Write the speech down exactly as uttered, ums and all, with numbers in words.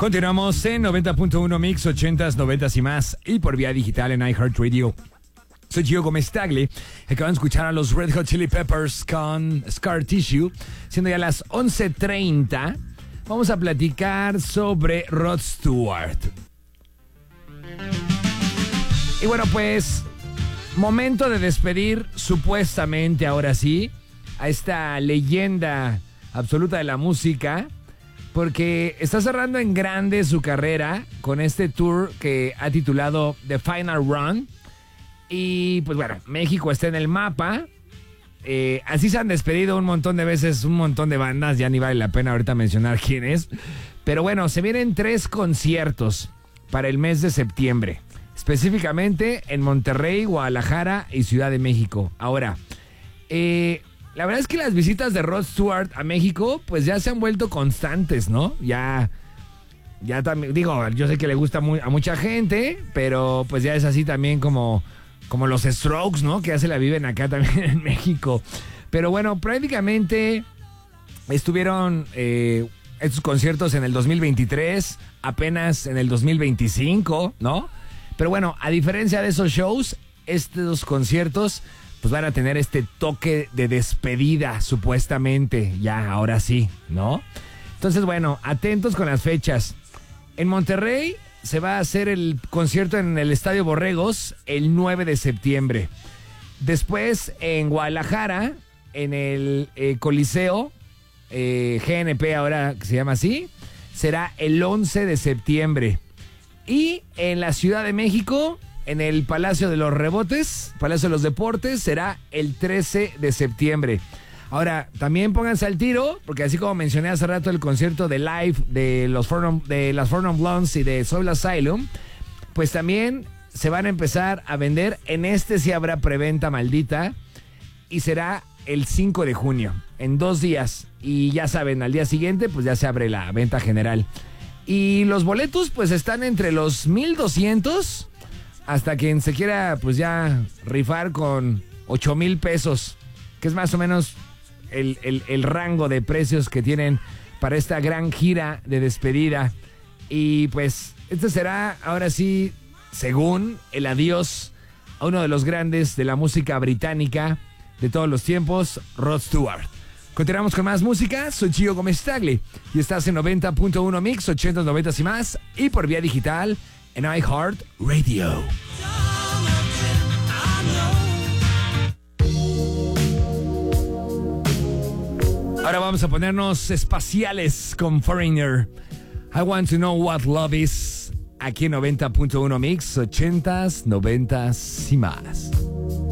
Continuamos en noventa punto uno Mix, ochentas, noventas y más, y por vía digital en iHeartRadio. Soy Gio Gómez Tagle. Acaban de escuchar a los Red Hot Chili Peppers con Scar Tissue. Siendo ya las once treinta, vamos a platicar sobre Rod Stewart. Y bueno, pues, momento de despedir, supuestamente, ahora sí, a esta leyenda absoluta de la música, porque está cerrando en grande su carrera con este tour que ha titulado The Final Run. Y pues bueno, México está en el mapa. Eh, así se han despedido un montón de veces, un montón de bandas, ya ni vale la pena ahorita mencionar quién es. Pero bueno, se vienen tres conciertos para el mes de septiembre, específicamente en Monterrey, Guadalajara y Ciudad de México. Ahora, eh... la verdad es que las visitas de Rod Stewart a México, pues ya se han vuelto constantes, ¿no? Ya, ya también, digo, yo sé que le gusta muy, a mucha gente, pero pues ya es así también como, como los Strokes, ¿no? Que ya se la viven acá también en México. Pero bueno, prácticamente estuvieron eh, estos conciertos en el dos mil veintitrés, apenas en el dos mil veinticinco, ¿no? Pero bueno, a diferencia de esos shows, estos conciertos pues van a tener este toque de despedida, supuestamente, ya, ahora sí, ¿no? Entonces, bueno, atentos con las fechas. En Monterrey se va a hacer el concierto en el Estadio Borregos el nueve de septiembre. Después, en Guadalajara, en el eh, Coliseo, eh, G N P ahora que se llama así, será el once de septiembre. Y en la Ciudad de México, en el Palacio de los Rebotes, Palacio de los Deportes, será el trece de septiembre. Ahora, también pónganse al tiro, porque así como mencioné hace rato el concierto de live de, los Four Non, de las Four Non Blondes y de Soul Asylum, pues también se van a empezar a vender. En este sí habrá preventa maldita y será el cinco de junio, en dos días. Y ya saben, al día siguiente pues ya se abre la venta general. Y los boletos pues están entre los mil doscientos hasta quien se quiera pues ya rifar con ocho mil pesos, que es más o menos el, el, el rango de precios que tienen para esta gran gira de despedida. Y pues este será ahora sí, según el adiós a uno de los grandes de la música británica de todos los tiempos, Rod Stewart. Continuamos con más música. Soy Gio Gómez Tagle y estás en noventa punto uno Mix, ochentas, noventas y más, y por vía digital en iHeartRadio. Ahora vamos a ponernos espaciales con Foreigner. I want to know what love is. Aquí en noventa punto uno Mix, ochentas, noventas y más.